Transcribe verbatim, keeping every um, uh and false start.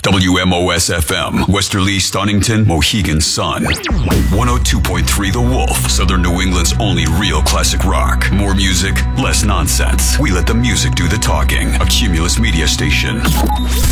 W M O S F M, Westerly, Stonington, Mohegan Sun. one oh two point three The Wolf, Southern New England's only real classic rock. More music, less nonsense. We let the music do the talking. A Cumulus Media station.